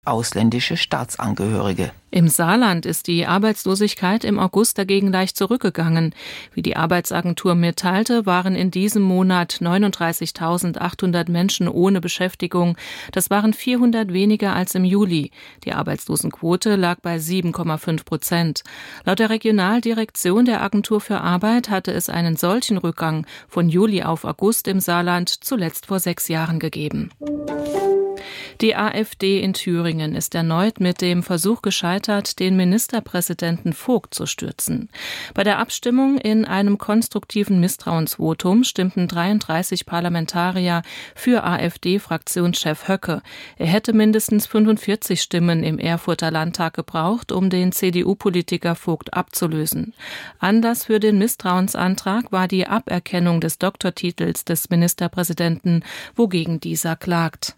ausländische Staatsangehörige. Im Saarland ist die Arbeitslosigkeit im August dagegen leicht zurückgegangen. Wie die Arbeitsagentur mitteilte, waren in diesem Monat 39.800 Menschen ohne Beschäftigung. Das waren 400 weniger als im Juli. Die Arbeitslosenquote lag bei 7,5%. Laut der Regionaldirektion der Agentur für Arbeit hatte es einen solchen Rückgang von Juli auf August im Saarland zuletzt vor 6 Jahren gegeben. Die AfD in Thüringen ist erneut mit dem Versuch gescheitert, den Ministerpräsidenten Vogt zu stürzen. Bei der Abstimmung in einem konstruktiven Misstrauensvotum stimmten 33 Parlamentarier für AfD-Fraktionschef Höcke. Er hätte mindestens 45 Stimmen im Erfurter Landtag gebraucht, um den CDU-Politiker Vogt abzulösen. Anlass für den Misstrauensantrag war die Aberkennung des Doktortitels des Ministerpräsidenten, wogegen dieser klagt.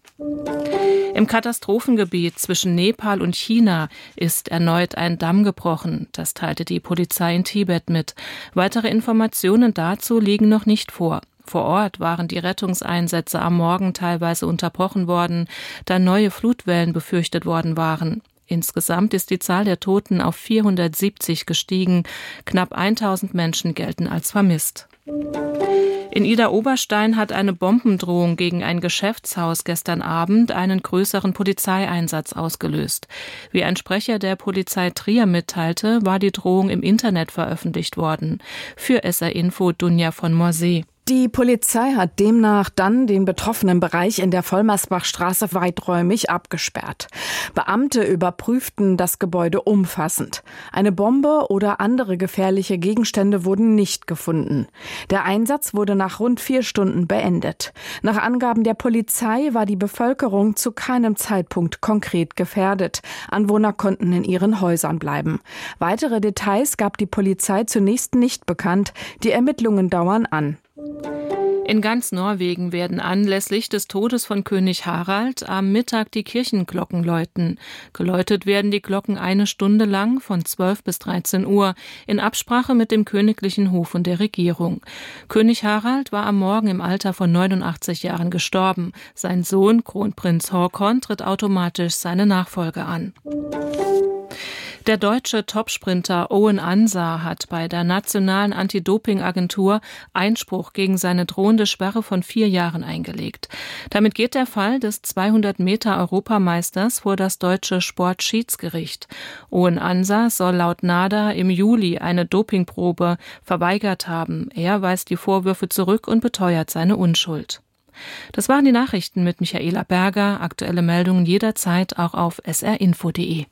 Im Katastrophengebiet zwischen Nepal und China ist erneut ein Damm gebrochen. Das teilte die Polizei in Tibet mit. Weitere Informationen dazu liegen noch nicht vor. Vor Ort waren die Rettungseinsätze am Morgen teilweise unterbrochen worden, da neue Flutwellen befürchtet worden waren. Insgesamt ist die Zahl der Toten auf 470 gestiegen. Knapp 1000 Menschen gelten als vermisst. In Idar-Oberstein hat eine Bombendrohung gegen ein Geschäftshaus gestern Abend einen größeren Polizeieinsatz ausgelöst. Wie ein Sprecher der Polizei Trier mitteilte, war die Drohung im Internet veröffentlicht worden. Für SR Info Dunja von Morsee. Die Polizei hat demnach dann den betroffenen Bereich in der Vollmersbachstraße weiträumig abgesperrt. Beamte überprüften das Gebäude umfassend. Eine Bombe oder andere gefährliche Gegenstände wurden nicht gefunden. Der Einsatz wurde nach rund 4 Stunden beendet. Nach Angaben der Polizei war die Bevölkerung zu keinem Zeitpunkt konkret gefährdet. Anwohner konnten in ihren Häusern bleiben. Weitere Details gab die Polizei zunächst nicht bekannt. Die Ermittlungen dauern an. In ganz Norwegen werden anlässlich des Todes von König Harald am Mittag die Kirchenglocken läuten. Geläutet werden die Glocken 1 Stunde lang von 12 bis 13 Uhr in Absprache mit dem königlichen Hof und der Regierung. König Harald war am Morgen im Alter von 89 Jahren gestorben. Sein Sohn, Kronprinz Haakon, tritt automatisch seine Nachfolge an. Der deutsche Topsprinter Owen Ansah hat bei der Nationalen Anti-Doping-Agentur Einspruch gegen seine drohende Sperre von 4 Jahren eingelegt. Damit geht der Fall des 200-Meter-Europameisters vor das deutsche Sportschiedsgericht. Owen Ansah soll laut NADA im Juli eine Dopingprobe verweigert haben. Er weist die Vorwürfe zurück und beteuert seine Unschuld. Das waren die Nachrichten mit Michaela Berger. Aktuelle Meldungen jederzeit auch auf srinfo.de.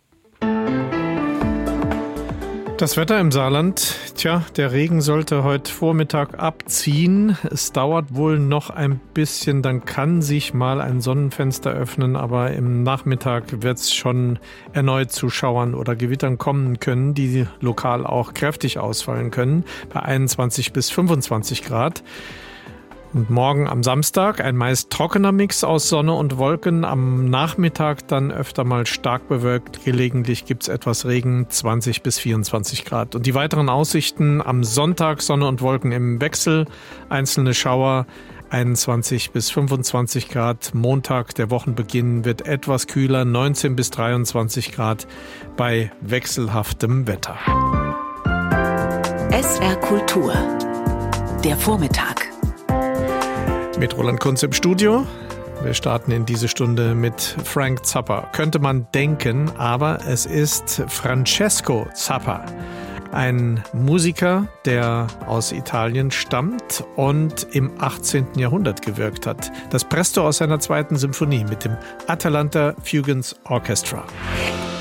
Das Wetter im Saarland, der Regen sollte heute Vormittag abziehen. Es dauert wohl noch ein bisschen, dann kann sich mal ein Sonnenfenster öffnen, aber im Nachmittag wird es schon erneut zu Schauern oder Gewittern kommen können, die lokal auch kräftig ausfallen können, bei 21 bis 25 Grad. Und morgen am Samstag ein meist trockener Mix aus Sonne und Wolken. Am Nachmittag dann öfter mal stark bewölkt. Gelegentlich gibt es etwas Regen, 20 bis 24 Grad. Und die weiteren Aussichten: am Sonntag Sonne und Wolken im Wechsel, einzelne Schauer, 21 bis 25 Grad. Montag, der Wochenbeginn, wird etwas kühler, 19 bis 23 Grad bei wechselhaftem Wetter. SR Kultur, der Vormittag. Mit Roland Kunz im Studio. Wir starten in diese Stunde mit Frank Zappa. Könnte man denken, aber es ist Francesco Zappa. Ein Musiker, der aus Italien stammt und im 18. Jahrhundert gewirkt hat. Das Presto aus seiner 2. Symphonie mit dem Atalanta Fugains Orchestra.